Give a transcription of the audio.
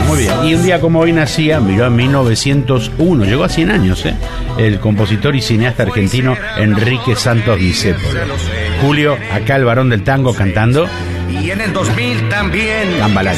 Muy bien. Y un día como hoy nacía, miró en 1901, llegó a 100 años, el compositor y cineasta argentino Enrique Santos Discépolo. Julio, acá el varón del tango cantando. Y en el 2000 también. Cambalache.